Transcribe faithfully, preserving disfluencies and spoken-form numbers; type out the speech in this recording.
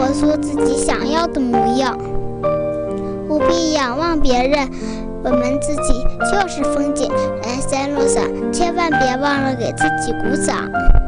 活出自己想要的模样。不必仰望别人，我们自己就是风景。人生路上，千万别忘了给自己鼓掌。